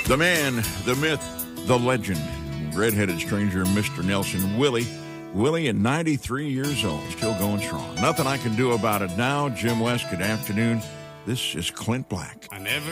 The man, the myth, the legend, redheaded stranger, Mr. Nelson Willie. Willie at 93 years old, still going strong. Nothing I can do about it now. Jim West, good afternoon. This is Clint Black. I never